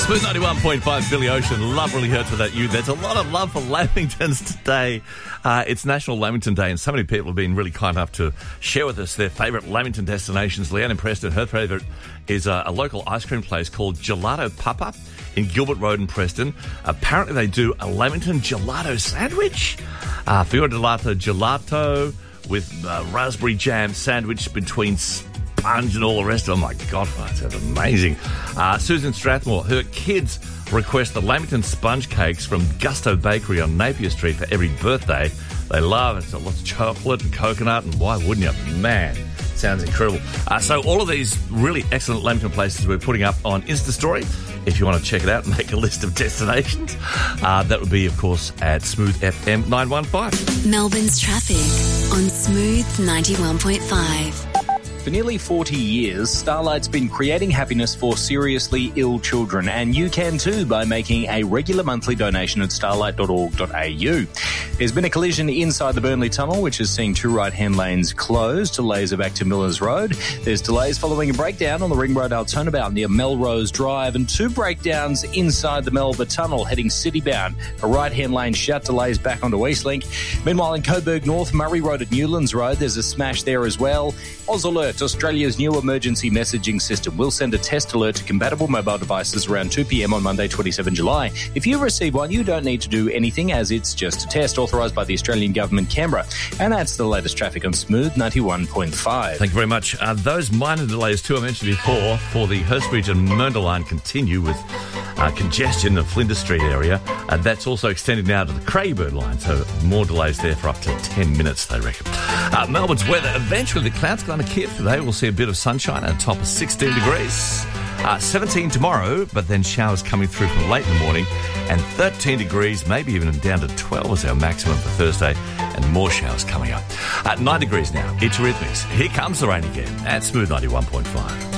Smooth 91.5, Billy Ocean. Love really hurts without you. There's a lot of love for Lamingtons today. It's National Lamington Day, and so many people have been really kind enough to share with us their favourite Lamington destinations. Leanne in Preston, her favourite is a local ice cream place called Gelato Papa in Gilbert Road in Preston. Apparently they do a Lamington gelato sandwich. Fior gelato with raspberry jam sandwich between sponge and all the rest of it. Oh my God, that sounds amazing. Susan Strathmore, her kids request the Lamington sponge cakes from Gusto Bakery on Napier Street for every birthday. They love it. It's got lots of chocolate and coconut, and why wouldn't you? Man, sounds incredible. So all of these really excellent Lamington places we're putting up on Insta Story. If you want to check it out and make a list of destinations, that would be, of course, at Smooth FM 915. Melbourne's traffic on Smooth 91.5. For nearly 40 years, Starlight's been creating happiness for seriously ill children, and you can too by making a regular monthly donation at starlight.org.au. There's been a collision inside the Burnley Tunnel, which is seeing two right-hand lanes closed. Delays are back to Millers Road. There's delays following a breakdown on the Ring Road turnabout near Melrose Drive, and two breakdowns inside the Melba Tunnel heading city-bound. A right-hand lane shut, delays back onto Eastlink. Meanwhile, in Coburg North, Murray Road at Newlands Road, there's a smash there as well. Oz Alert, Australia's new emergency messaging system, will send a test alert to compatible mobile devices around 2 p.m. on Monday, 27 July. If you receive one, you don't need to do anything, as it's just a test authorised by the Australian Government, Canberra. And that's the latest traffic on Smooth 91.5. Thank you very much. Those minor delays, too, I mentioned before, for the Hurstbridge and Mernda line continue with congestion in the Flinders Street area. That's also extended now to the Craigburn line, so more delays there for up to 10 minutes, they reckon. Melbourne's weather, eventually the clouds going to clear today. We'll see a bit of sunshine at a top of 16 degrees. 17 tomorrow, but then showers coming through from late in the morning, and 13 degrees, maybe even down to 12 is our maximum for Thursday, and more showers coming up. At 9 degrees now, it's Rhythmics. Here comes the rain again at Smooth 91.5.